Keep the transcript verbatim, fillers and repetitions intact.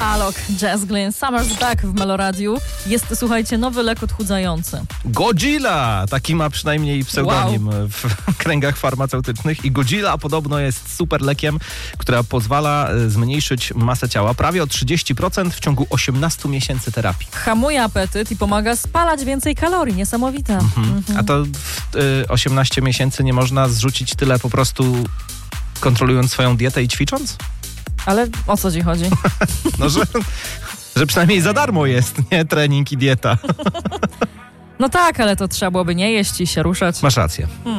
Alok, Jazz Glynn, Summer's Back w Meloradiu. Jest, słuchajcie, nowy lek odchudzający. Godzilla! Taki ma przynajmniej pseudonim Wow. w kręgach farmaceutycznych. I Godzilla podobno jest super lekiem, która pozwala zmniejszyć masę ciała prawie o trzydzieści procent w ciągu osiemnastu miesięcy terapii. Hamuje apetyt i pomaga spalać więcej kalorii. Niesamowite. Mhm. Mhm. A to w y, osiemnaście miesięcy nie można zrzucić tyle po prostu kontrolując swoją dietę i ćwicząc? Ale o co ci chodzi? No, że, że przynajmniej za darmo jest, nie? Trening i dieta. No tak, ale to trzeba byłoby nie jeść i się ruszać. Masz rację.